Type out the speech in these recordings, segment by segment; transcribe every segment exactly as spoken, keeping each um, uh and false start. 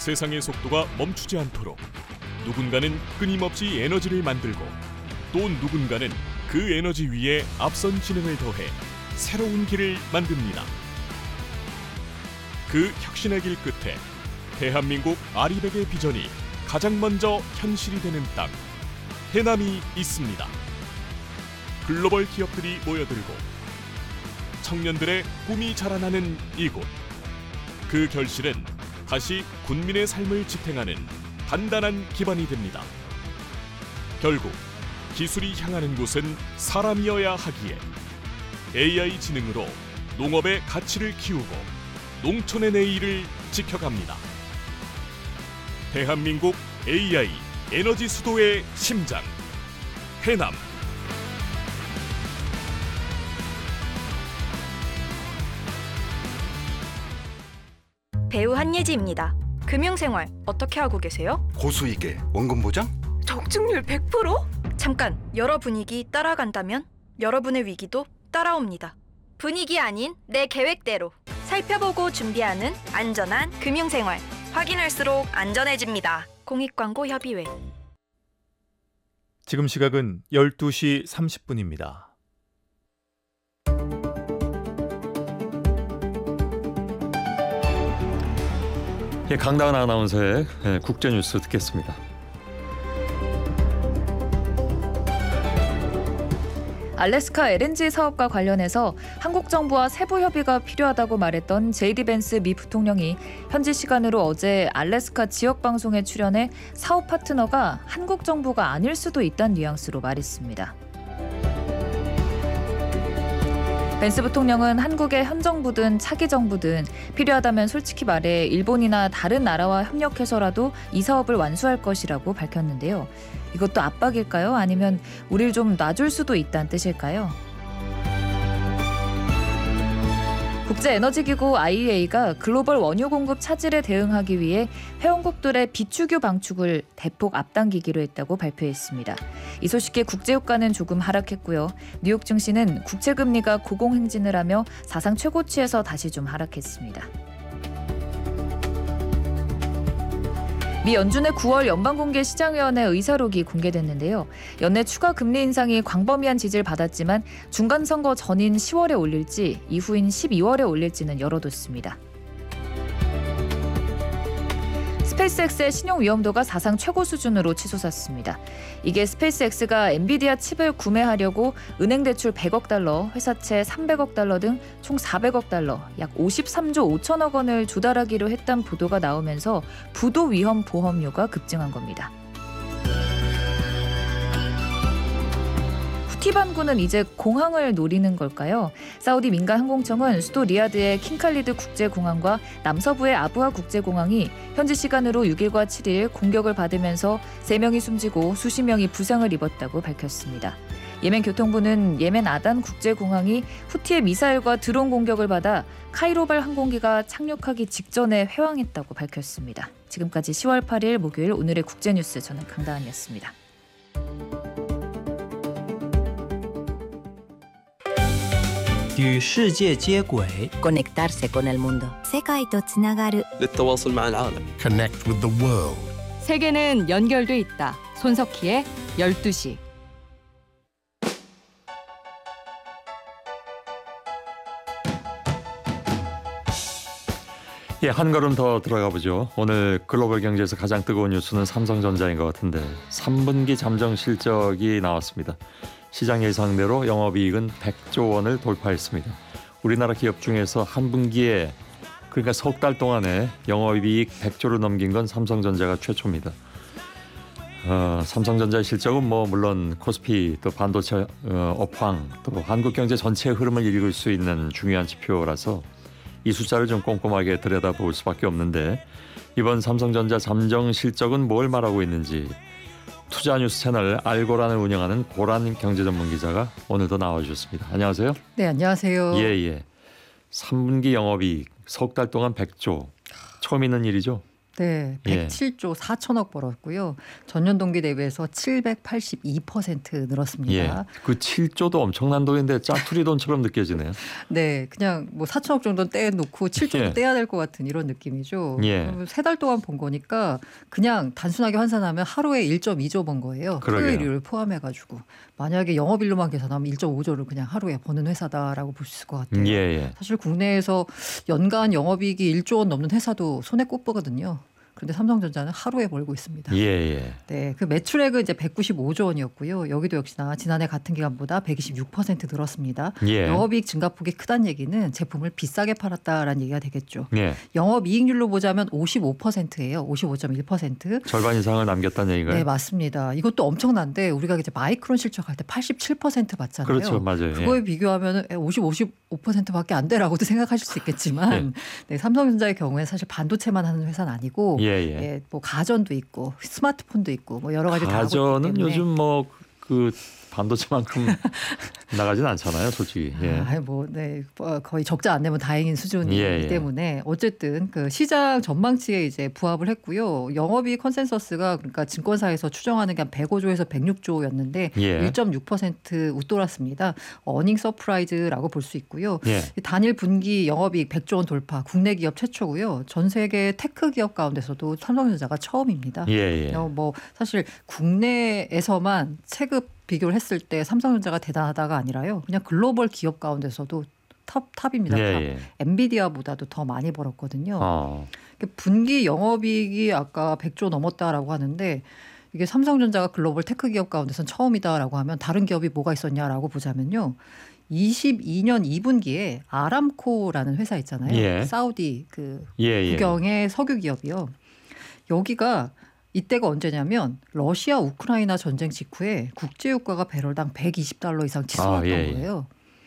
세상의 속도가 멈추지 않도록 누군가는 끊임없이 에너지를 만들고 또 누군가는 그 에너지 위에 앞선 지능을 더해 새로운 길을 만듭니다. 그 혁신의 길 끝에 대한민국 아리백의 비전이 가장 먼저 현실이 되는 땅, 해남이 있습니다. 글로벌 기업들이 모여들고 청년들의 꿈이 자라나는 이곳. 그 결실은 다시 군민의 삶을 지탱하는 단단한 기반이 됩니다. 결국 기술이 향하는 곳은 사람이어야 하기에 에이아이 지능으로 농업의 가치를 키우고 농촌의 내일을 지켜갑니다. 대한민국 에이아이 에너지 수도의 심장, 해남. 배우 한예지입니다. 금융생활 어떻게 하고 계세요? 고수익에 원금 보장? 적중률 백 퍼센트? 잠깐, 여러 분위기 따라간다면 여러분의 위기도 따라옵니다. 분위기 아닌 내 계획대로 살펴보고 준비하는 안전한 금융생활. 확인할수록 안전해집니다. 공익광고협의회. 지금 시각은 열두 시 삼십 분입니다. 예, 강다은 아나운서의 예, 국제뉴스 듣겠습니다. 알래스카 엘엔지 사업과 관련해서 한국 정부와 세부 협의가 필요하다고 말했던 제이디 벤스 미 부통령이 현지 시간으로 어제 알래스카 지역 방송에 출연해 사업 파트너가 한국 정부가 아닐 수도 있다는 뉘앙스로 말했습니다. 벤스 부통령은 한국의 현 정부든 차기 정부든 필요하다면 솔직히 말해 일본이나 다른 나라와 협력해서라도 이 사업을 완수할 것이라고 밝혔는데요. 이것도 압박일까요? 아니면 우릴 좀 놔줄 수도 있다는 뜻일까요? 국제에너지기구 아이이에이가 글로벌 원유 공급 차질에 대응하기 위해 회원국들의 비축유 방축을 대폭 앞당기기로 했다고 발표했습니다. 이 소식에 국제유가는 조금 하락했고요. 뉴욕 증시는 국채금리가 고공행진을 하며 사상 최고치에서 다시 좀 하락했습니다. 미 연준의 구월 연방공개시장위원회 의사록이 공개됐는데요. 연내 추가 금리 인상이 광범위한 지지를 받았지만 중간선거 전인 시월에 올릴지 이후인 십이월에 올릴지는 열어뒀습니다. 스페이스X의 신용 위험도가 사상 최고 수준으로 치솟았습니다. 이게 스페이스X가 엔비디아 칩을 구매하려고 은행 대출 백억 달러, 회사채 삼백억 달러 등 총 사백억 달러, 약 오십삼조 오천억 원을 조달하기로 했다는 보도가 나오면서 부도 위험 보험료가 급증한 겁니다. 후티 반군은 이제 공항을 노리는 걸까요? 사우디 민간 항공청은 수도 리야드의 킹칼리드 국제공항과 남서부의 아부하 국제공항이 현지 시간으로 육일과 칠일 공격을 받으면서 세 명이 숨지고 수십 명이 부상을 입었다고 밝혔습니다. 예멘 교통부는 예멘 아단 국제공항이 후티의 미사일과 드론 공격을 받아 카이로발 항공기가 착륙하기 직전에 회항했다고 밝혔습니다. 지금까지 시월 팔일 목요일 오늘의 국제뉴스, 저는 강다은이었습니다. 与世界接轨 conectarse con el mundo. 世界とつながる للتواصل مع العالم. Connect with the world. 세계는 연결돼 있다. 손석희의 열두 시. 예, 한 걸음 더 들어가 보죠. 오늘 글로벌 경제에서 가장 뜨거운 뉴스는 삼성전자인 것 같은데 삼 분기 잠정 실적이 나왔습니다. 시장 예상대로 영업이익은 백조 원을 돌파했습니다. 우리나라 기업 중에서 한 분기에, 그러니까 석 달 동안에 영업이익 백조를 넘긴 건 삼성전자가 최초입니다. 어, 삼성전자의 실적은 뭐 물론 코스피, 또 반도체 어, 업황, 또 한국 경제 전체의 흐름을 읽을 수 있는 중요한 지표라서 이 숫자를 좀 꼼꼼하게 들여다볼 수밖에 없는데, 이번 삼성전자 잠정 실적은 뭘 말하고 있는지 투자뉴스 채널 알고란을 운영하는 고란 경제전문기자가 오늘도 나와주셨습니다. 안녕하세요. 네, 안녕하세요. 예예. 삼 분기 영업이익 석 달 동안 백조, 처음 있는 일이죠? 네, 예. 백칠조 사천억 벌었고요. 전년 동기 대비해서 칠백팔십이 퍼센트 늘었습니다. 예. 그 칠조도 엄청난 돈인데 짜투리 돈처럼 느껴지네요. 네, 그냥 뭐 사천억 정도는 떼놓고 칠조도 예. 떼야 될 것 같은 이런 느낌이죠. 예. 세 달 동안 본 거니까 그냥 단순하게 환산하면 하루에 일점이조 번 거예요. 그러게요. 토요일을 포함해가지고 만약에 영업일로만 계산하면 일점오조를 그냥 하루에 버는 회사다라고 볼 수 있을 것 같아요. 예, 예. 사실 국내에서 연간 영업이익이 일조 원 넘는 회사도 손에 꼽거든요. 그런데 삼성전자는 하루에 벌고 있습니다. 예, 예. 네, 그 매출액은 이제 백구십오조 원이었고요. 여기도 역시나 지난해 같은 기간보다 백이십육 퍼센트 늘었습니다. 예. 영업이익 증가폭이 크다는 얘기는 제품을 비싸게 팔았다라는 얘기가 되겠죠. 예. 영업이익률로 보자면 오십오 퍼센트예요. 오십오 점 일 퍼센트. 절반 이상을 남겼다는 얘기가요? 네, 맞습니다. 이것도 엄청난데 우리가 이제 마이크론 실적할 때 팔십칠 퍼센트 받잖아요. 그렇죠, 맞아요. 그거에 예. 비교하면 오십, 오십오 퍼센트밖에 안 돼라고도 생각하실 수 있겠지만 예. 네, 삼성전자의 경우에 사실 반도체만 하는 회사는 아니고 예, 예. 예, 뭐 가전도 있고 스마트폰도 있고 뭐 여러 가지 다 하고 있기 가전은 때문에. 요즘 뭐 그 반도체만큼 나가진 않잖아요, 솔직히. 예. 아, 뭐, 네, 뭐 거의 적자 안 내면 다행인 수준이기 예, 예. 때문에 어쨌든 그 시장 전망치에 이제 부합을 했고요. 영업이익 컨센서스가 그러니까 증권사에서 추정하는 게 한 백오조에서 백육조였는데 예. 일 점 육 퍼센트 웃돌았습니다. 어닝 서프라이즈라고 볼 수 있고요. 예. 단일 분기 영업이익 백조 원 돌파, 국내 기업 최초고요. 전 세계 테크 기업 가운데서도 삼성전자가 처음입니다. 예, 예. 어, 뭐 사실 국내에서만 체급 비교를 했을 때 삼성전자가 대단하다가 아니라요. 그냥 글로벌 기업 가운데서도 탑 탑입니다. 예, 탑. 예. 엔비디아보다도 더 많이 벌었거든요. 어. 분기 영업이익이 아까 백조 넘었다라고 하는데 이게 삼성전자가 글로벌 테크 기업 가운데선 처음이다라고 하면 다른 기업이 뭐가 있었냐라고 보자면요. 이십이년 이분기에 아람코라는 회사 있잖아요. 예. 사우디 그 예, 예. 국영의 석유 기업이요. 여기가 이때가 언제냐면 러시아 우크라이나 전쟁 직후에 국제유가가 배럴당 백이십 달러 이상 치솟았던 아, 예, 예. 거예요.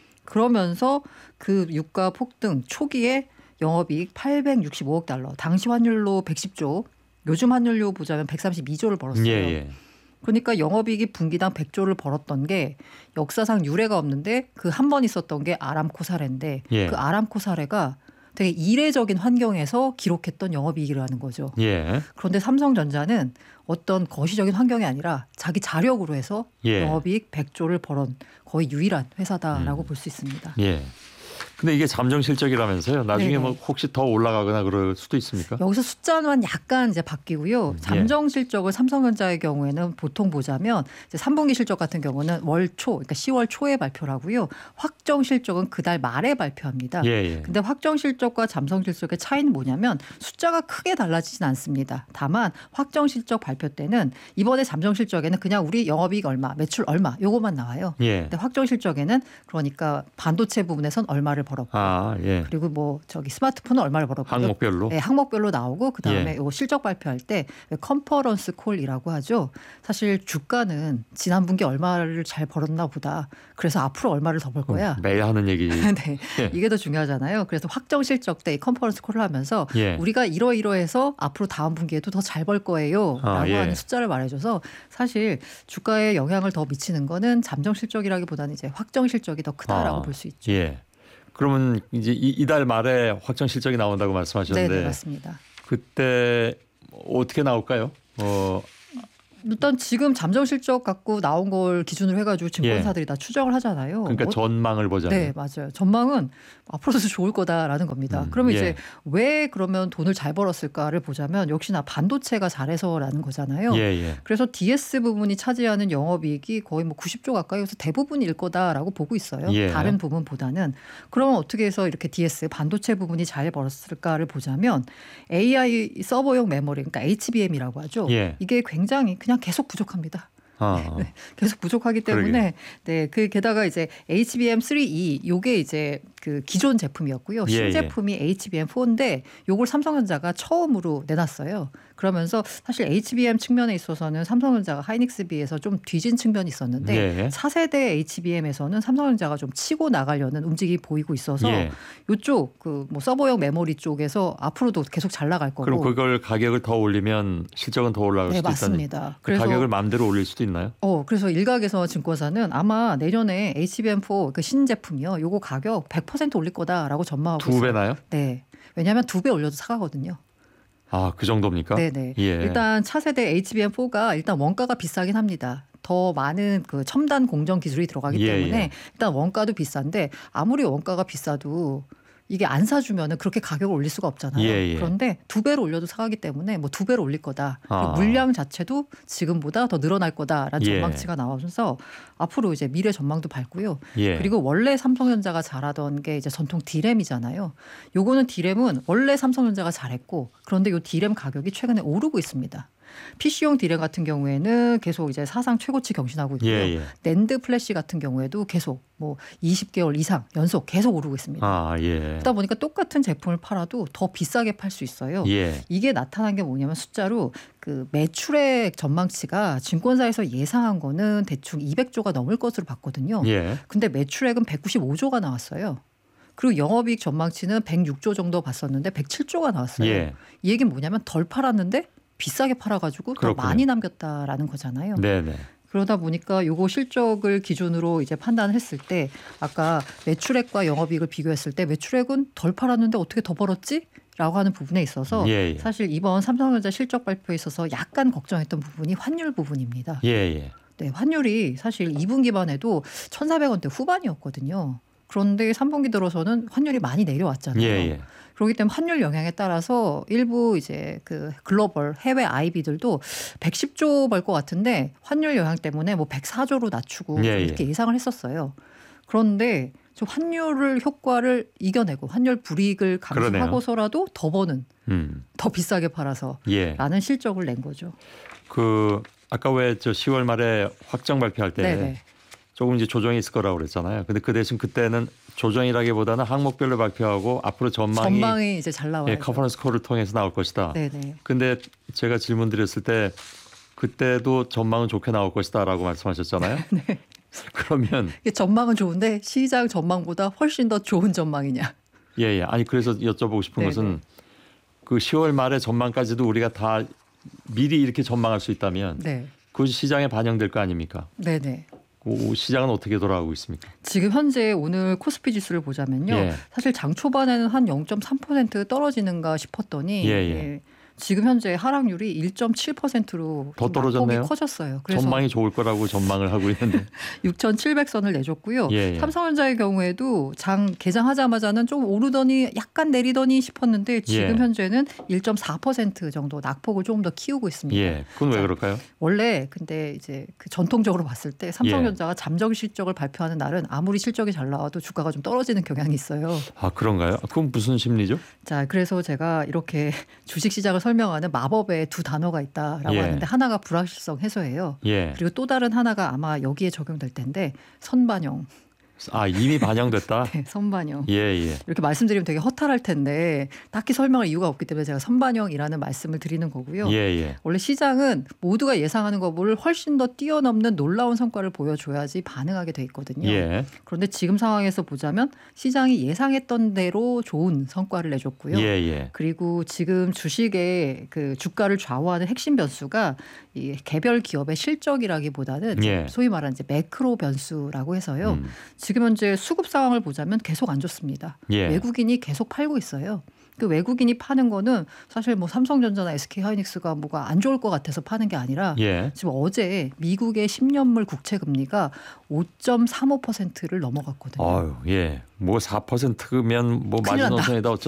그러면서 그 유가 폭등 초기에 영업이익 팔백육십오억 달러, 당시 환율로 백십조, 요즘 환율로 보자면 백삼십이조를 벌었어요. 예, 예. 그러니까 영업이익이 분기당 백조를 벌었던 게 역사상 유례가 없는데 그 한 번 있었던 게 아람코 사례인데 예. 그 아람코 사례가 되게 이례적인 환경에서 기록했던 영업이익이라는 거죠. 예. 그런데 삼성전자는 어떤 거시적인 환경이 아니라 자기 자력으로 해서 예. 영업이익 백조를 벌은 거의 유일한 회사다라고 음. 볼 수 있습니다. 예. 근데 이게 잠정 실적이라면서요. 나중에 네네. 뭐 혹시 더 올라가거나 그럴 수도 있습니까? 여기서 숫자만 약간 이제 바뀌고요. 음, 예. 잠정 실적을 삼성전자의 경우에는 보통 보자면 이제 삼 분기 실적 같은 경우는 월 초, 그러니까 시월 초에 발표를 하고요. 확정 실적은 그달 말에 발표합니다. 예, 예. 근데 확정 실적과 잠정 실적의 차이는 뭐냐면 숫자가 크게 달라지진 않습니다. 다만 확정 실적 발표 때는 이번에 잠정 실적에는 그냥 우리 영업이익 얼마, 매출 얼마 요것만 나와요. 예. 근데 확정 실적에는 그러니까 반도체 부분에선 얼마를 벌었고 아, 예. 그리고 뭐 저기 스마트폰은 얼마를 벌었고 항목별로. 네, 항목별로 나오고 그다음에 예. 요거 실적 발표할 때 컨퍼런스 콜이라고 하죠. 사실 주가는 지난 분기 얼마를 잘 벌었나 보다. 그래서 앞으로 얼마를 더 벌 거야. 매일 하는 얘기. 네, 예. 이게 더 중요하잖아요. 그래서 확정 실적 때 이 컨퍼런스 콜을 하면서 예. 우리가 이러이러해서 앞으로 다음 분기에도 더 잘 벌 거예요. 아, 라고 예. 하는 숫자를 말해줘서 사실 주가에 영향을 더 미치는 거는 잠정 실적이라기보다는 이제 확정 실적이 더 크다라고 아, 볼 수 있죠. 예. 그러면 이제 이- 이달 말에 확정 실적이 나온다고 네, 말씀하셨는데 네, 맞습니다. 그때 어떻게 나올까요? 어, 일단 지금 잠정 실적 갖고 나온 걸 기준으로 해가지고 증권사들이 다 추정을 하잖아요. 예. 그러니까 어, 전망을 보자면. 네, 맞아요. 전망은 앞으로도 좋을 거다라는 겁니다. 음, 그러면 예. 이제 왜 그러면 돈을 잘 벌었을까를 보자면 역시나 반도체가 잘해서라는 거잖아요. 예, 예. 그래서 디에스 부분이 차지하는 영업이익이 거의 뭐 구십조 가까이여서 대부분일 거다라고 보고 있어요. 예. 다른 부분보다는. 그러면 어떻게 해서 이렇게 디에스 반도체 부분이 잘 벌었을까를 보자면 에이아이 서버용 메모리, 그러니까 에이치비엠이라고 하죠. 예. 이게 굉장히 그냥 계속 부족합니다. 아, 네, 계속 부족하기 때문에 그러게요. 네, 그 게다가 이제 에이치비엠 쓰리 이 요게 이제 그 기존 제품이었고요. 예, 신제품이 에이치비엠 포인데 요걸 삼성전자가 처음으로 내놨어요. 그러면서 사실 에이치비엠 측면에 있어서는 삼성전자가 하이닉스에 비해서 좀 뒤진 측면이 있었는데 예. 차세대 에이치비엠에서는 삼성전자가 좀 치고 나가려는 움직임이 보이고 있어서 예. 이쪽 그 뭐 서버용 메모리 쪽에서 앞으로도 계속 잘 나갈 거고. 그럼 그걸 가격을 더 올리면 실적은 더 올라갈 네, 수도 있다니. 맞습니다. 그 가격을 마음대로 올릴 수도 있나요? 어, 그래서 일각에서 증권사는 아마 내년에 에이치비엠 사 그 신제품이요. 요거 가격 백 퍼센트 올릴 거다라고 전망하고 두 있어요. 배나요? 네. 왜냐하면 두 배 올려도 사가거든요. 아, 그 정도입니까? 네네. 예. 일단 차세대 에이치비엠사가 일단 원가가 비싸긴 합니다. 더 많은 그 첨단 공정 기술이 들어가기 예, 때문에 예. 일단 원가도 비싼데 아무리 원가가 비싸도 이게 안 사주면은 그렇게 가격을 올릴 수가 없잖아요. 예, 예. 그런데 두 배로 올려도 사가기 때문에 뭐 두 배로 올릴 거다. 그리고 아. 물량 자체도 지금보다 더 늘어날 거다라는 예. 전망치가 나오면서 앞으로 이제 미래 전망도 밝고요. 예. 그리고 원래 삼성전자가 잘하던 게 이제 전통 디램이잖아요. 요거는 디램은 원래 삼성전자가 잘했고 그런데 요 디램 가격이 최근에 오르고 있습니다. 피씨용 디램 같은 경우에는 계속 이제 사상 최고치 경신하고 있고요. 예, 예. 낸드 플래시 같은 경우에도 계속 뭐 이십 개월 이상 연속 계속 오르고 있습니다. 아, 예. 그러다 보니까 똑같은 제품을 팔아도 더 비싸게 팔 수 있어요. 예. 이게 나타난 게 뭐냐면 숫자로 그 매출액 전망치가 증권사에서 예상한 거는 대충 이백조가 넘을 것으로 봤거든요. 예. 근데 매출액은 백구십오조가 나왔어요. 그리고 영업이익 전망치는 백육조 정도 봤었는데 백칠조가 나왔어요. 예. 이 얘기는 뭐냐면 덜 팔았는데 비싸게 팔아가지고 그렇군요. 더 많이 남겼다라는 거잖아요. 네네. 그러다 보니까 요거 실적을 기준으로 이제 판단했을 때 아까 매출액과 영업이익을 비교했을 때 매출액은 덜 팔았는데 어떻게 더 벌었지? 라고 하는 부분에 있어서 예, 예. 사실 이번 삼성전자 실적 발표에 있어서 약간 걱정했던 부분이 환율 부분입니다. 예, 예. 네, 환율이 사실 이 분기만 해도 천사백 원대 후반이었거든요. 그런데 삼 분기 들어서는 환율이 많이 내려왔잖아요. 예, 예. 그렇기 때문에 환율 영향에 따라서 일부 이제 그 글로벌 해외 아이비들도 백십조 벌 것 같은데 환율 영향 때문에 뭐 백사조로 낮추고 예, 이렇게 예. 예상을 했었어요. 그런데 좀 환율을 효과를 이겨내고 환율 불이익을 감수하고서라도 더 버는 음. 더 비싸게 팔아서 예. 라는 실적을 낸 거죠. 그 아까 왜 저 시월 말에 확정 발표할 때 네네. 조금 이제 조정이 있을 거라고 그랬잖아요. 근데 그 대신 그때는 조정이라기보다는 항목별로 발표하고 앞으로 전망이, 전망이 이제 잘 나와요. 예, 컨퍼런스 콜을 통해서 나올 것이다. 네네. 근데 제가 질문 드렸을 때 그때도 전망은 좋게 나올 것이다라고 말씀하셨잖아요. 네. 그러면 이게 전망은 좋은데 시장 전망보다 훨씬 더 좋은 전망이냐? 예, 예. 아니 그래서 여쭤보고 싶은 네네. 것은 그 시월 말에 전망까지도 우리가 다 미리 이렇게 전망할 수 있다면 네. 그 시장에 반영될 거 아닙니까? 네네. 그 시장은 어떻게 돌아가고 있습니까? 지금 현재 오늘 코스피 지수를 보자면요. 예. 사실 장 초반에는 한 영 점 삼 퍼센트 떨어지는가 싶었더니 예, 예. 예, 지금 현재 하락률이 일 점 칠 퍼센트로 더 떨어졌네요. 낙폭이 커졌어요. 그래서 전망이 좋을 거라고 전망을 하고 있는데. 육천칠백 선을 내줬고요. 예, 예. 삼성전자의 경우에도 장 개장하자마자는 좀 오르더니 약간 내리더니 싶었는데 지금 예. 현재는 일 점 사 퍼센트 정도 낙폭을 조금 더 키우고 있습니다. 예. 그건 왜 자, 그럴까요? 원래 근데 이제 그 전통적으로 봤을 때 삼성전자가 예. 잠정 실적을 발표하는 날은 아무리 실적이 잘 나와도 주가가 좀 떨어지는 경향이 있어요. 아, 그런가요? 그건 무슨 심리죠? 자, 그래서 제가 이렇게 주식 시장을 설명하는 마법의 두 단어가 있다라고 예. 하는데 하나가 불확실성 해소예요. 예. 그리고 또 다른 하나가 아마 여기에 적용될 텐데 선반영. 아, 이미 반영됐다. 네, 선반영. 예, 예. 이렇게 말씀드리면 되게 허탈할 텐데 딱히 설명할 이유가 없기 때문에 제가 선반영이라는 말씀을 드리는 거고요. 예, 예. 원래 시장은 모두가 예상하는 것보다 훨씬 더 뛰어넘는 놀라운 성과를 보여줘야지 반응하게 돼 있거든요. 예. 그런데 지금 상황에서 보자면 시장이 예상했던 대로 좋은 성과를 내줬고요. 예, 예. 그리고 지금 주식의 그 주가를 좌우하는 핵심 변수가 이 개별 기업의 실적이라기보다는 예. 소위 말하는 이제 매크로 변수라고 해서요. 음. 지금 현재 수급 상황을 보자면 계속 안 좋습니다. 예. 외국인이 계속 팔고 있어요. 그 외국인이 파는 거는 사실 뭐 삼성전자나 에스케이하이닉스가 뭐가 안 좋을 것 같아서 파는 게 아니라 예. 지금 어제 미국의 십 년물 국채 금리가 오 점 삼오 퍼센트를 넘어갔거든요. 아유, 예. 뭐 사 퍼센트면 뭐 큰일 난다. 마지노선이다